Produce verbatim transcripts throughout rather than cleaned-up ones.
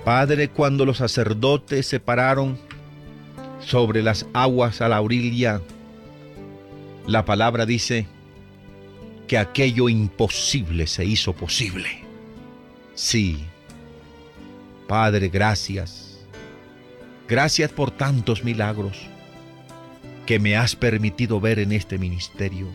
Padre, cuando los sacerdotes se pararon sobre las aguas a la orilla, la palabra dice que aquello imposible se hizo posible. Sí, Padre, gracias. Gracias por tantos milagros que me has permitido ver en este ministerio.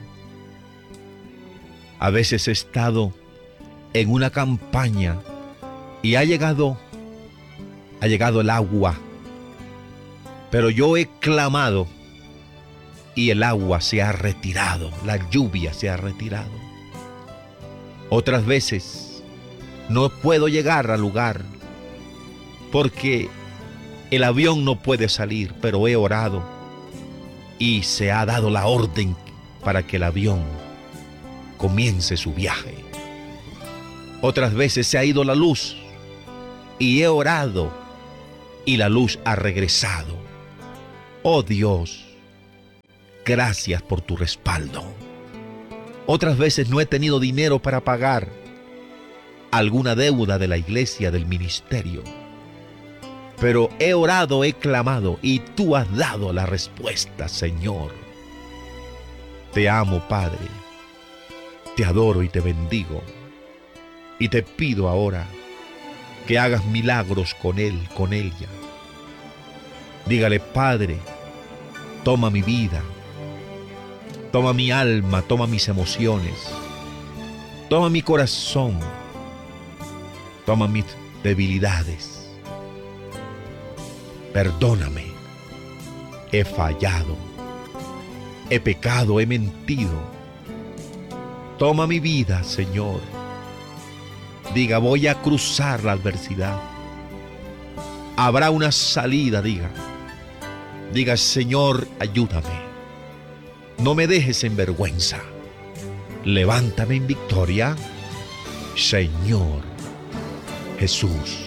A veces he estado en una campaña y ha llegado, ha llegado el agua, pero yo he clamado y el agua se ha retirado, la lluvia se ha retirado. Otras veces no puedo llegar al lugar porque el avión no puede salir, pero he orado y se ha dado la orden para que el avión comience su viaje. Otras veces se ha ido la luz y he orado y la luz ha regresado. Oh Dios, gracias por tu respaldo. Otras veces no he tenido dinero para pagar alguna deuda de la iglesia, del ministerio, pero he orado, he clamado y tú has dado la respuesta, Señor. Te amo, Padre. Te adoro y te bendigo. Y te pido ahora que hagas milagros con él, con ella. Dígale, Padre, toma mi vida, toma mi alma, toma mis emociones, toma mi corazón, toma mis debilidades. Perdóname, he fallado, he pecado, he mentido. Toma mi vida, Señor. Diga, voy a cruzar la adversidad. Habrá una salida, diga. Diga, Señor, ayúdame. No me dejes en vergüenza. Levántame en victoria, Señor Jesús.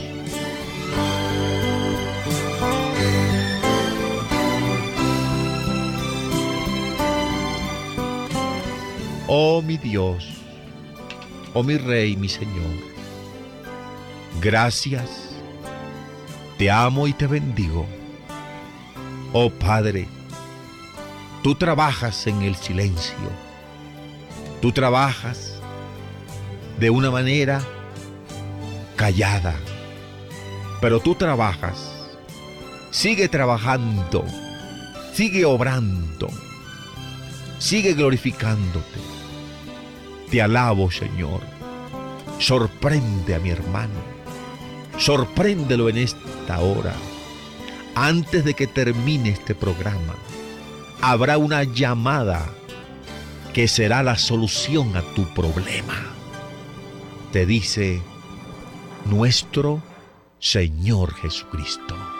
Oh mi Dios, oh mi Rey, mi Señor, gracias, te amo y te bendigo. Oh Padre, tú trabajas en el silencio, tú trabajas de una manera callada, pero tú trabajas, sigue trabajando, sigue obrando, sigue glorificándote. Te alabo, Señor. Sorprende a mi hermano. Sorpréndelo en esta hora. Antes de que termine este programa, habrá una llamada que será la solución a tu problema. Te dice nuestro Señor Jesucristo.